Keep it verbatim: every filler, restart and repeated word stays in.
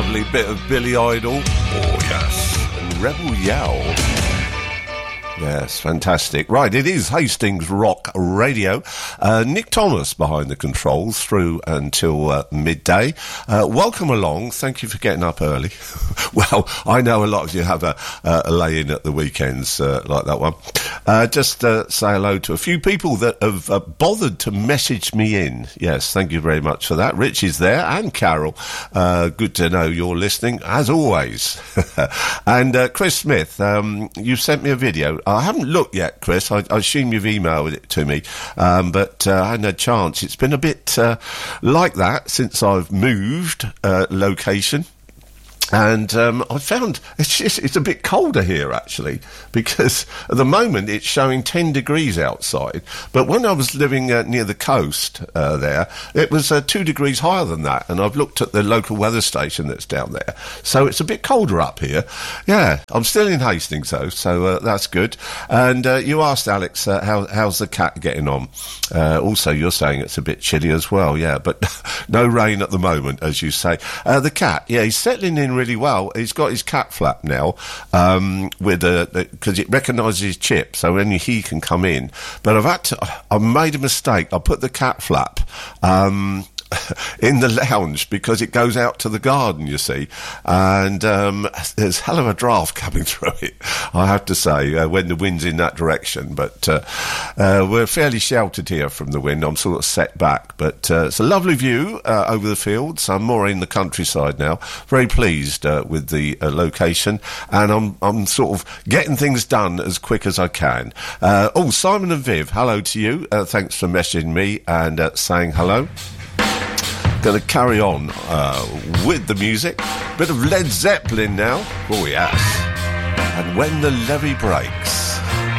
lovely bit of Billy Idol. Oh, yes. And Rebel Yell. Yes, fantastic. Right, it is Hastings Rock Radio. Uh, Nick Thomas behind the controls through until uh, midday. Uh, welcome along. Thank you for getting up early. Well, I know a lot of you have a, uh, a lay-in at the weekends uh, like that one. Uh, just uh, say hello to a few people that have uh, bothered to message me in. Yes, thank you very much for that. Rich is there and Carol. Uh, good to know you're listening, as always. And uh, Chris Smith, um, you sent me a video. I haven't looked yet, Chris. I, I assume you've emailed it to me, um, but uh, I hadn't had a chance. It's been a bit uh, like that since I've moved uh, location. And um, I found it's just, it's a bit colder here, actually, because at the moment it's showing ten degrees outside. But when I was living uh, near the coast uh, there, it was uh, two degrees higher than that. And I've looked at the local weather station that's down there. So it's a bit colder up here. Yeah, I'm still in Hastings, though, so uh, that's good. And uh, you asked, Alex, uh, how, how's the cat getting on? Uh, also, you're saying it's a bit chilly as well, yeah, but no rain at the moment, as you say. Uh, the cat, yeah, he's settling in really well. He's got his cat flap now, um, with a, because it recognises his chip, so only he can come in. But I've had to, I made a mistake. I put the cat flap, um, in the lounge because it goes out to the garden, you see, and um, there's hell of a draft coming through it, I have to say, uh, when the wind's in that direction. But uh, uh, we're fairly sheltered here from the wind. I'm sort of set back, but uh, it's a lovely view uh, over the fields. I'm more in the countryside now. Very pleased uh, with the uh, location, and I'm I'm sort of getting things done as quick as I can. Uh, oh, Simon and Viv, hello to you. Uh, thanks for messaging me and uh, saying hello. Going to carry on uh, with the music. Bit of Led Zeppelin now. Oh, yes. And When the Levee Breaks.